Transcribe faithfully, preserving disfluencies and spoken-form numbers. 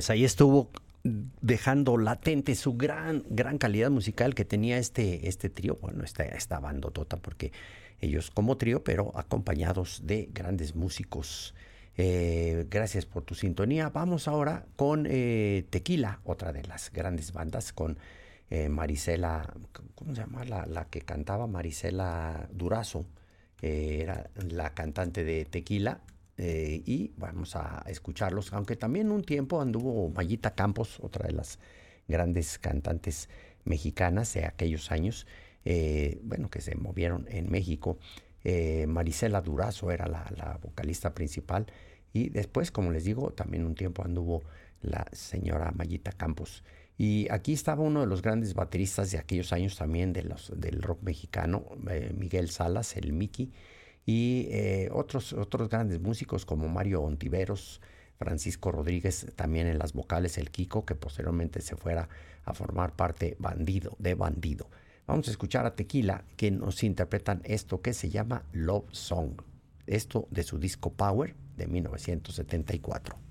Pues ahí estuvo dejando latente su gran, gran calidad musical que tenía este, este trío, bueno, esta, esta bandotota, porque ellos como trío, pero acompañados de grandes músicos. Eh, gracias por tu sintonía. Vamos ahora con eh, Tequila, otra de las grandes bandas, con eh, Marisela, ¿cómo se llama? La, la que cantaba Marisela Durazo, eh, era la cantante de Tequila. Eh, y vamos a escucharlos, aunque también un tiempo anduvo Mayita Campos, otra de las grandes cantantes mexicanas de aquellos años, eh, bueno, que se movieron en México. Eh, Marisela Durazo era la, la vocalista principal, y después, como les digo, también un tiempo anduvo la señora Mayita Campos. Y aquí estaba uno de los grandes bateristas de aquellos años también de los, del rock mexicano, eh, Miguel Salas, el Mickey, y eh, otros, otros grandes músicos como Mario Ontiveros, Francisco Rodríguez, también en las vocales el Kiko, que posteriormente se fuera a formar parte Bandido, de Bandido. Vamos a escuchar a Tequila, que nos interpretan esto que se llama Love Song, esto de su disco Power de mil novecientos setenta y cuatro.